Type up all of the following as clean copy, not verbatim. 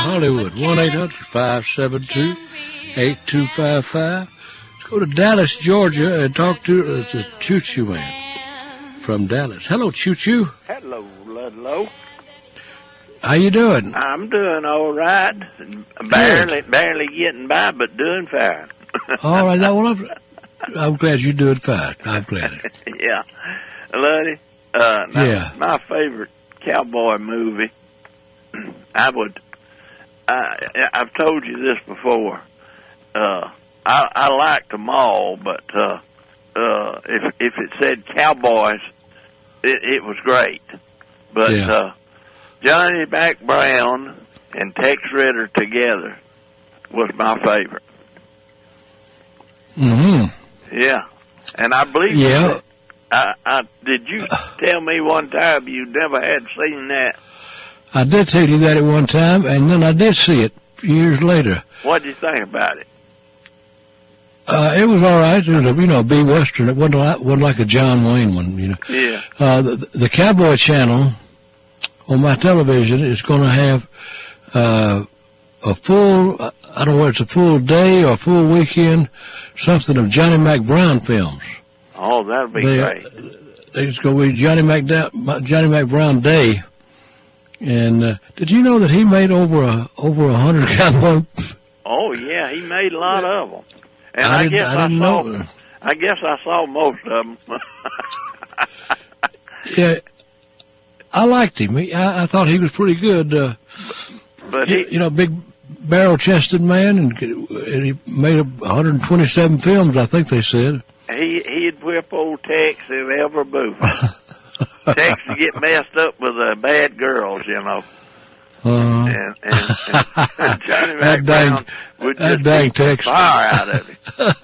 Hollywood. 1-800-572-8255. Let's go to Dallas, Georgia, and talk to the Choo Choo Man from Dallas. Hello, Choo Choo. Hello, Ludlow. How you doing? I'm doing all right. Barely getting by, but doing fine. All right. Now, well, I'm glad you're doing fine. I'm glad. Yeah. Luddy, my favorite cowboy movie, I've told you this before. I liked them all, but if it said cowboys, it was great. But Johnny Mac Brown and Tex Ritter together was my favorite. Mm-hmm. Yeah, and I believe did you tell me one time you never had seen that? I did tell you that at one time, and then I did see it years later. What'd you think about it? It was all right. It was a B Western. It wasn't like a John Wayne one, Yeah. The Cowboy Channel on my television is going to have a full, I don't know whether it's a full day or a full weekend, something of Johnny Mac Brown films. Oh, that'll be great. It's going to be Johnny Mac Brown Day. And did you know that he made over 100 cowboy? Oh yeah, he made a lot of them. And I didn't know. I guess I saw most of them. Yeah, I liked him. I thought he was pretty good. But big barrel-chested man, and he made 127 films, I think they said. He'd whip old Tex in every movie. Tex would get messed up with bad girls, And Johnny Mac Brown would just beat the fire out of him.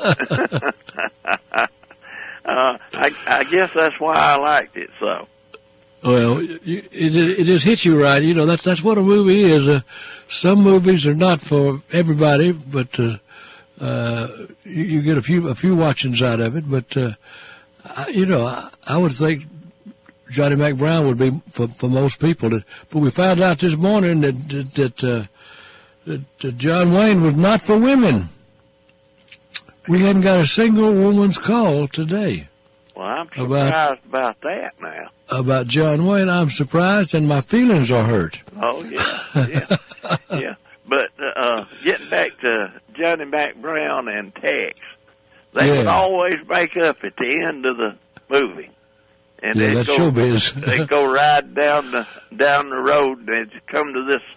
I guess that's why I liked it so. Well, it just hits you right. That's what a movie is. Some movies are not for everybody, but you get a few watchings out of it. But I would think Johnny Mac Brown would be for most people. But we found out this morning that John Wayne was not for women. We hadn't got a single woman's call today. Well, I'm surprised about that now. About John Wayne, I'm surprised, and my feelings are hurt. Oh, yeah. Yeah. But getting back to Johnny Mac Brown and Tex, they would always make up at the end of the movie. And that's showbiz. They'd go ride down the road, and they'd come to this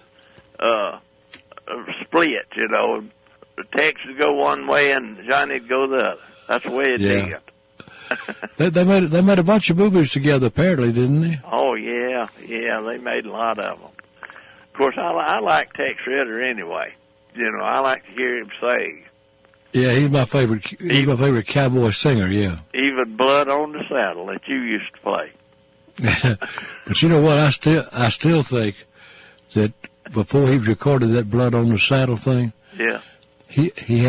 split, Tex would go one way, and Johnny'd go the other. That's the way it did. They made a bunch of movies together, apparently, didn't they? Oh, yeah, they made a lot of them. Of course, I like Tex Ritter anyway. I like to hear him sing. Yeah, he's my favorite. He's my favorite cowboy singer. Yeah. Even Blood on the Saddle that you used to play. But you know what? I still think that before he recorded that Blood on the Saddle thing, yeah, he